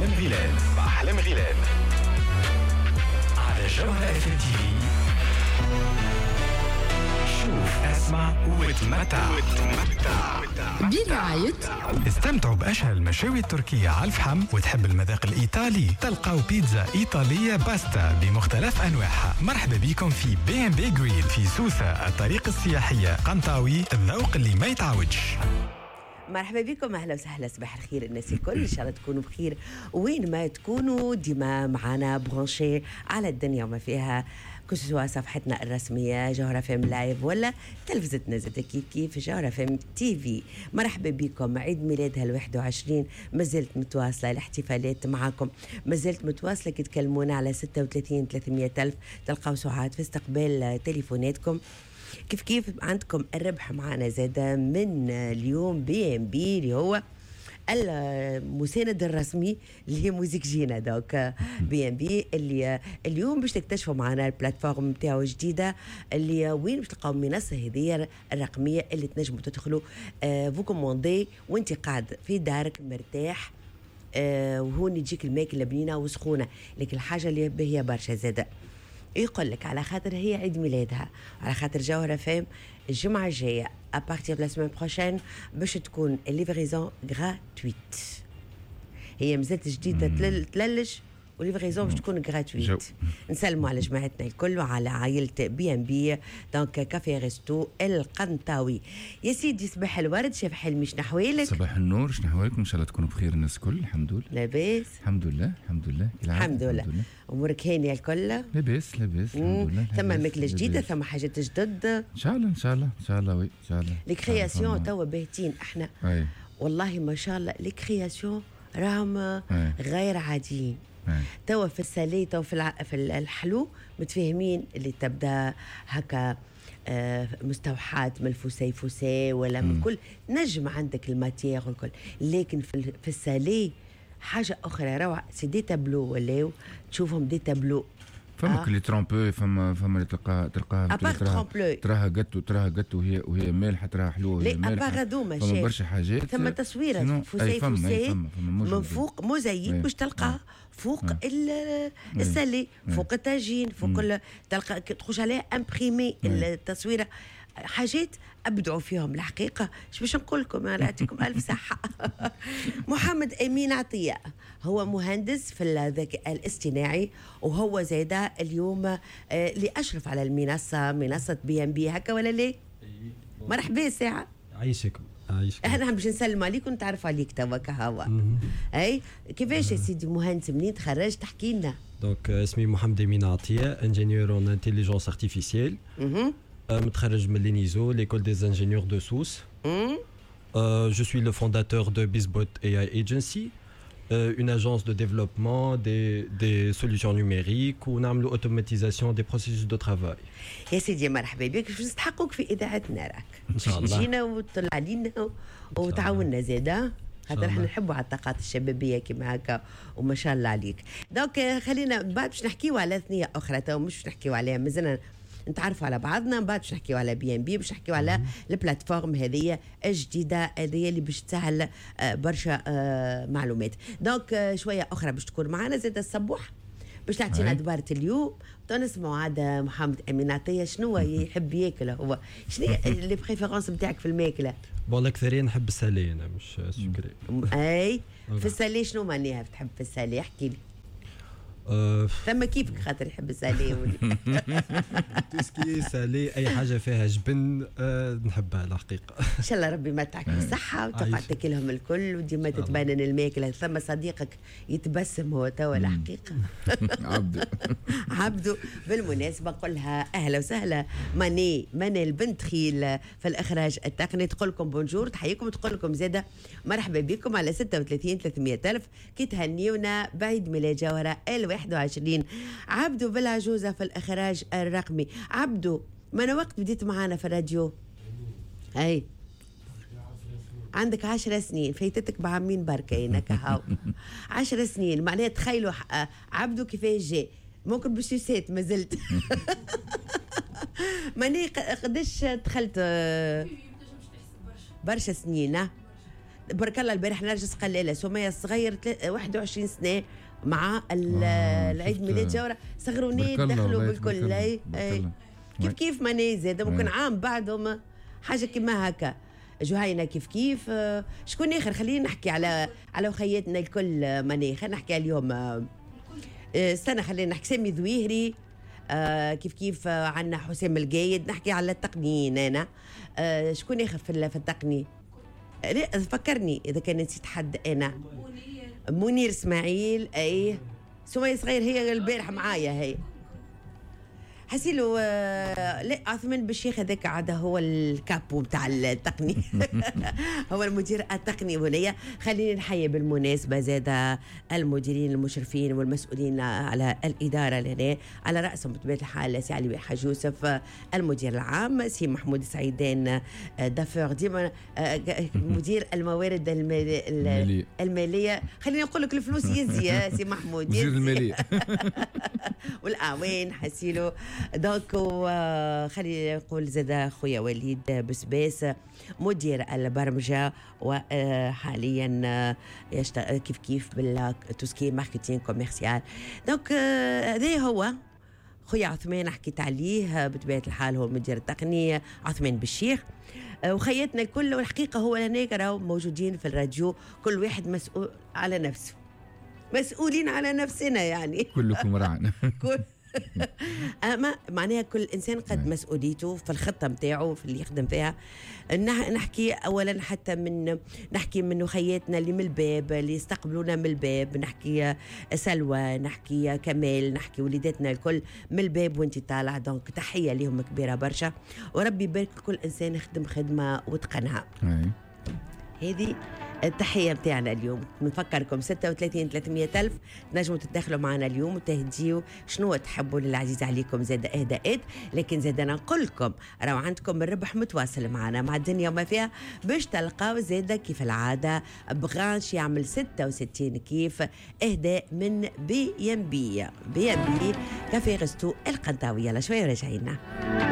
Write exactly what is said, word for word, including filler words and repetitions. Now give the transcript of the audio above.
أحلام غيلان أحلام غيلان على جوهرة اف ام تي في. شوف اسمع وتمتع برعاية استمتعوا بأشهى المشاوي التركية على الفحم. وتحب المذاق الإيطالي؟ تلقاو بيتزا إيطالية باستا بمختلف أنواعها. مرحبا بكم في بي ام بي جريل في سوسة، الطريق السياحية قنطاوي، الذوق اللي ما يتعودش. مرحبا بكم، اهلا وسهلا، صباح الخير الناس الكل، ان شاء الله تكونوا بخير وين ما تكونوا. ديما معنا برونشي على الدنيا وما فيها، كسوا صفحتنا الرسميه جوهرة فم لايف ولا تلفزتنا زاد كيف كيف جوهرة فم تي في. مرحبا بكم، عيد ميلادها الواحد وعشرين، مازلت متواصله الاحتفالات معاكم، مازلت متواصله كي تكلمونا على ستة وثلاثين ثلاثمية ألف، تلقاو ساعات في استقبال تليفوناتكم. كيف كيف عندكم الربح معنا زاده من اليوم بي ام بي اللي هو المساند الرسمي اللي هي موزيك جينا. دوك بي ام بي اللي اليوم باش تكتشفوا معنا البلاتفورم نتاعو جديده اللي وين باش تلقاو المنصه هذه الرقميه اللي تنجموا تدخلوا آه فو كوموندي وانت قاعد في دارك مرتاح، آه وهون يجيك الماكله بنينه وسخونه. لكن الحاجه اللي باهيه برشا زاده يقول لك على خاطر هي عيد ميلادها، على خاطر جوهرة فام الجمعة الجاية أبارتير دو لا سيمين بروشين باش تكون الليفريزون غراتويت. هي مازالت جديدة تللج وليفريزون باش تكون غراتويت. نسلموا على جماعتنا الكل وعلى عائلة بي ام بي دونك كافي ريستو القنطاوي. يا سيدي صباح الورد، شاف حلمي شنو احوالك؟ صباح النور، شنو احوالكم؟ ان شاء الله تكونوا بخير الناس الكل. الحمد لله لاباس الحمد لله الحمد لله الحمد لله. امورك هانيه الكل؟ لاباس لاباس الحمد لله. ثم ماكله جديده، ثم حاجات جدد ان شاء الله ان شاء الله ان شاء الله. وي ان شاء الله لي كرياسيون توا باهتين احنا. أي. والله ما شاء الله لي كرياسيون راهم غير عاديين. توا في السالي توا في, الع... في الحلو متفاهمين اللي تبدا هكا آه مستوحات من الفوسي فوسي ولا من كل نجم عندك الماتير والكل. لكن في, في السالي حاجه اخرى روعه، سي دي تابلو ولاو تشوفهم دي تابلو. فما كلي ترامبو، فما فما اللي تلقاها تلقاها تراها تراها قطو تراها قطو وهي وهي مالحه، تراها حلوه وهي مالحه. لا ابا فما برشا حاجات، ثم تصويره فوسي فوسي من فوق موزايك باش تلقى فوق السلي، فوق التاجين، فوق تلقى تخش عليها امبريمي التصويره. حاجات ابدعوا فيهم الحقيقه. ايش باش نقول لكم؟ الله يعطيكم الف صحه. محمد امين عطيه هو مهندس في الذكاء الاصطناعي، وهو زاده اليوم آه اللي اشرف على المنصه، منصه بي ام بي هكا ولا لا؟ مرحبا ساعه. عايشكم عايشكم. احنا باش نسلم عليكم ونتعرف عليك توا كهوا. اي كيفاش يا سيدي مهندس، منين تخرج؟ تحكي لنا. دونك اسمي محمد امين عطيه، انجينيور اون انتيليجنس ارتيفيسيال. متخرج من l'ENISO, l'école des ingénieurs de Sousse. Mm. Euh, je suis le fondateur de BizBot A I Agency, euh, une agence de développement des, des solutions numériques où on a l'automatisation des processus de travail. يا سيدي مرحبا بك، باش نستحقوك في اذاعتنا راك. ان شاء الله. جينا وطلع علينا وتعاوننا زاده، خاطر احنا نحبوا على الطاقات الشبابيه كيما هكا وما شاء الله عليك. دونك خلينا بعد باش نحكيو على ثنيه اخرى تو، مش نحكيو عليها مازلنا نتعرفوا على بعضنا. بعد باش نحكيو على بي ام بي، باش نحكيو على البلاتفورم هذه الجديده هذه اللي باش تسهل برشا معلومات. دونك شويه اخرى باش تكون معنا زاد الصبوح باش تعطينا دبارة اليوم. نسمعوا عاد محمد امين عطيه شنو يحب ياكل هو، شنو لي بريفيرونس نتاعك في الماكله؟ بون الاكثريه نحب السالي انا مش سكري. اي في السالي شنو معناها تحب في السالي؟ احكي لي. أه ثم كيفك خاطر يحب السالي ولا تسكي سالي اي حاجه فيها جبن أه نحبها الحقيقه. ان شاء الله ربي ما تعطيك الصحه وتقعد تاكلهم الكل وديما تتبنن الماكله. ثم صديقك يتبسم هو توا الحقيقه. عبدو عبدو بالمناسبه نقولها اهلا وسهلا. ماني ماني البنت خيل في الاخراج التقني تقول لكم بونجور، تحييكم وتقول لكم زاده مرحبا بكم على ستة وثلاثين ثلاثمية ألف كي تهنيونا بعيد ميلاد جوهرة واحد وعشرين. عبدو بالعجوزة في الإخراج الرقمي. عبدو من وقت بديت معانا في الراديو؟ أي عندك عشر سنين، فايتتك بعمين بركينك هاو. عشر سنين معناها تخيلوا عبدو كيفاش جاء، ممكن بشيسات ما زلت. ماني قداش دخلت؟ برشا سنين. بارك الله البارح نرجس قلالة سمية الصغير واحد وعشرين سنة مع العيد ميلاد جورة صغرونات دخلوا بالكل. كيف كيف ماني زاد ممكن عام بعدهم حاجة كيما هكا. جهينة كيف كيف. شكون آخر خلينا نحكي على على وخياتنا الكل ماني. خلينا نحكي اليوم استنى خلينا نحكي سامي ذويهري. آه كيف كيف آه عنا حسام القايد. نحكي على التقنيين أنا. آه شكون آخر في في التقني؟ لا فكرني إذا كان نسيت حد. أنا منير إسماعيل. أي سمية صغير هي البارح معايا هي. حسيلو آه لا عثمان بالشيخ هذاك عاد هو الكابو بتاع التقني. هو المدير التقني هنايا. خليني نحيي بالمناسبة زاد المديرين المشرفين والمسؤولين على الإدارة لهنا على رأسهم بطبيعة الحال سي علي حاج يوسف المدير العام، سي محمود السعيدان دافور ديما مدير الموارد المالية, المالية. خليني نقول لك الفلوس يزي سي محمود مدير المالية. والأعوان حسيلو دونك. خلينا نقول زاد خويا وليد بسباس مدير البرمجه وحاليا يشتغل كيف كيف بالتوسكي ماركتينغ كوميرسيال. دونك هذا هو خويا عثمان حكيت عليه بطبيعه الحال هو المدير التقني عثمان بالشيخ. وخياتنا الكل والحقيقه هو هناك راهو موجودين في الراديو كل واحد مسؤول على نفسه مسؤولين على نفسنا يعني كلكم راعنا. أما معناها كل إنسان قد مسؤوليته في الخطة متاعه في اللي يخدم فيها. نحكي أولا حتى من نحكي من خياتنا اللي من الباب اللي يستقبلونا من الباب. نحكي سلوى نحكي كمال نحكي وليداتنا الكل من الباب وانت طالع. دونك تحية لهم كبيرة برشا وربي يبارك كل إنسان يخدم خدمة وتقنها. هذه التحية متاعنا اليوم. نفكركم ستة وثلاثين ثلاثمية ألف نجموا تتدخلوا معنا اليوم وتهديوا شنو تحبوا للعزيز عليكم زاد إهداءات. لكن زاد نقول لكم راهو عندكم الربح متواصل معنا مع الدنيا وما فيها باش تلقاو زاد كيف العادة بغانش يعمل ستة وستين كيف إهداء من بي ام بي بي ام بي كافيه غستو القنطاوية. يلا شوية راجعينا.